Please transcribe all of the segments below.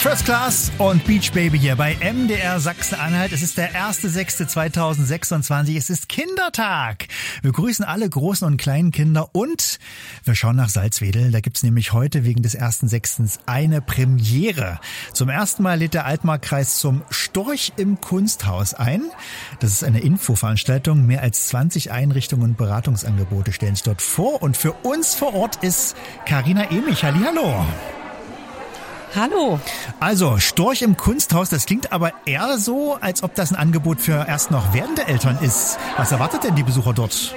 First Class und Beach Baby hier bei MDR Sachsen-Anhalt. Es ist der 1.6.2026. Es ist Kindertag. Wir grüßen alle großen und kleinen Kinder und wir schauen nach Salzwedel. Da gibt's nämlich heute wegen des 1.6. eine Premiere. Zum ersten Mal lädt der Altmarkkreis zum Storch im Kunsthaus ein. Das ist eine Infoveranstaltung. Mehr als 20 Einrichtungen und Beratungsangebote stellen sich dort vor. Und für uns vor Ort ist Carina Emich. Hallihallo. Hallo. Also, Storch im Kunsthaus, das klingt aber eher so, als ob das ein Angebot für erst noch werdende Eltern ist. Was erwartet denn die Besucher dort?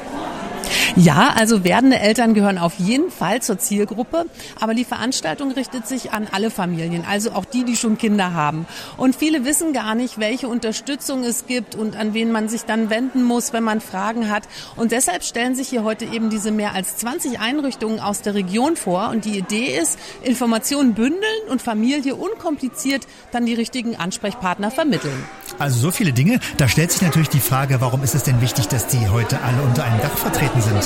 Ja, also werdende Eltern gehören auf jeden Fall zur Zielgruppe, aber die Veranstaltung richtet sich an alle Familien, also auch die schon Kinder haben. Und viele wissen gar nicht, welche Unterstützung es gibt und an wen man sich dann wenden muss, wenn man Fragen hat. Und deshalb stellen sich hier heute eben diese mehr als 20 Einrichtungen aus der Region vor. Und die Idee ist, Informationen bündeln und Familie unkompliziert dann die richtigen Ansprechpartner vermitteln. Also so viele Dinge. Da stellt sich natürlich die Frage, warum ist es denn wichtig, dass die heute alle unter einem Dach vertreten sind?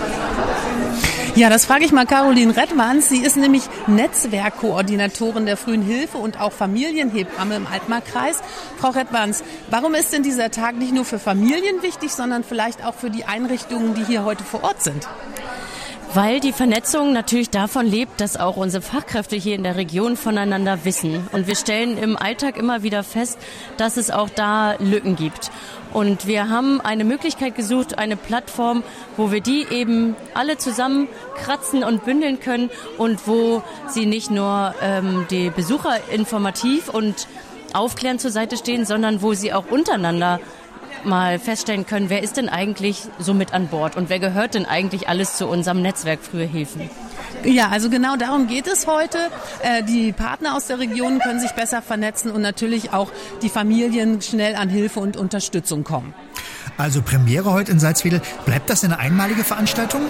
Ja, das frage ich mal Caroline Redwans. Sie ist nämlich Netzwerkkoordinatorin der Frühen Hilfe und auch Familienhebamme im Altmarkkreis. Frau Redwans, warum ist denn dieser Tag nicht nur für Familien wichtig, sondern vielleicht auch für die Einrichtungen, die hier heute vor Ort sind? Weil die Vernetzung natürlich davon lebt, dass auch unsere Fachkräfte hier in der Region voneinander wissen. Und wir stellen im Alltag immer wieder fest, dass es auch da Lücken gibt. Und wir haben eine Möglichkeit gesucht, eine Plattform, wo wir die eben alle zusammen kratzen und bündeln können und wo sie nicht nur die Besucher informativ und aufklärend zur Seite stehen, sondern wo sie auch untereinander mal feststellen können, wer ist denn eigentlich so mit an Bord und wer gehört denn eigentlich alles zu unserem Netzwerk Frühe Hilfen. Ja, also genau darum geht es heute. Die Partner aus der Region können sich besser vernetzen und natürlich auch die Familien schnell an Hilfe und Unterstützung kommen. Also Premiere heute in Salzwedel. Bleibt das eine einmalige Veranstaltung?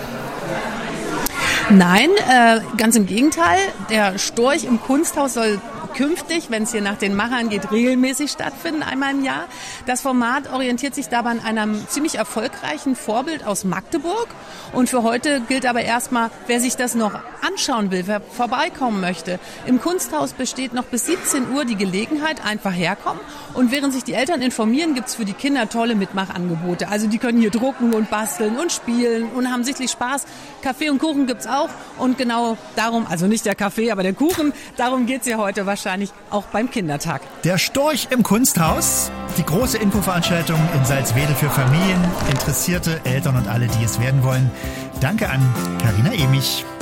Nein, ganz im Gegenteil. Der Storch im Kunsthaus soll künftig, wenn es hier nach den Machern geht, regelmäßig stattfinden, einmal im Jahr. Das Format orientiert sich dabei an einem ziemlich erfolgreichen Vorbild aus Magdeburg. Und für heute gilt aber erstmal, wer sich das noch anschauen will, wer vorbeikommen möchte. Im Kunsthaus besteht noch bis 17 Uhr die Gelegenheit, einfach herkommen. Und während sich die Eltern informieren, gibt's für die Kinder tolle Mitmachangebote. Also die können hier drucken und basteln und spielen und haben sichtlich Spaß. Kaffee und Kuchen gibt's auch. Und genau darum, also nicht der Kaffee, aber der Kuchen, darum geht's hier heute wahrscheinlich auch beim Kindertag. Der Storch im Kunsthaus, die große Infoveranstaltung in Salzwedel für Familien, Interessierte, Eltern und alle, die es werden wollen. Danke an Carina Emich.